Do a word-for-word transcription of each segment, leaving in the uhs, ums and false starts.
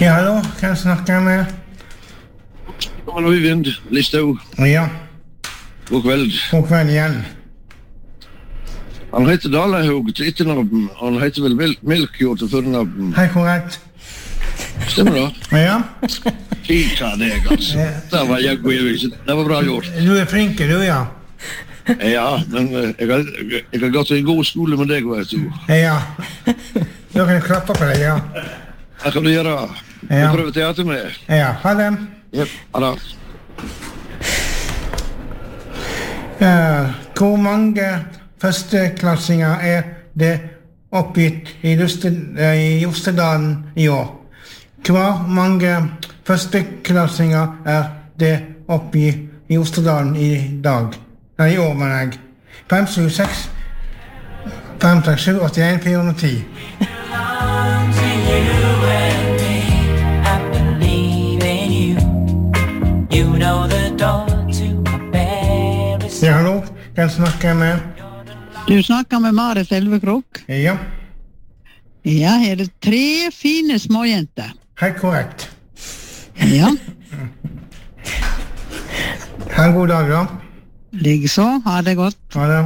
Ja, hallo, kan jeg snakke med? God Øyvind Listhaug. Ja. God kveld. God kveld igjen. Han heter Dalahaug til etternavn, han heter vel Mel Melkjord til fornavn. Hei, korrekt. Stemmer det? Ja. Fika deg, altså. Det var jeg god, det var bra gjort. Du er flink, du, ja. Ja, men jeg har, jeg har gått i en god skole med deg, vet du. Ja. Da kan jeg klappe på deg, ja. Det kan du gjøre. Ja. Du prøver teater med. Ja, ha det. Ja, ha det. Uh, hvor mange førsteklassinger er det oppgitt i, Luste, uh, i Jostedalen i år? Hvor mange førsteklassinger er det oppgitt i Jostedalen i dag? Nei, i år, mener jeg. fem sju seks fem seks sju åtte en fire hundre ti. Ja, hallo, kan jeg snakke med? Du snakker med Marit Elvekrok. Ja. Ja, her er det tre fine småjenter. Helt korrekt. Ja. Ha en god dag, da. Likeså, ha det godt. Ha det.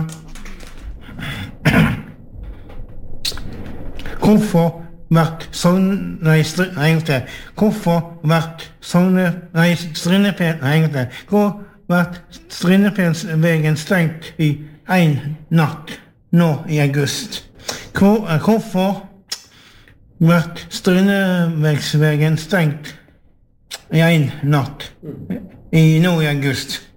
Hvorfor vært sånn... Nei, egentlig. Hvorfor vært sånne... Nei, Strindepen... Nei, egentlig. Hvor vært Strindepensvegen stengt i en natt nå i august? Hvor, hvorfor vært Strindevegsvegen stengt i en natt i nå i august?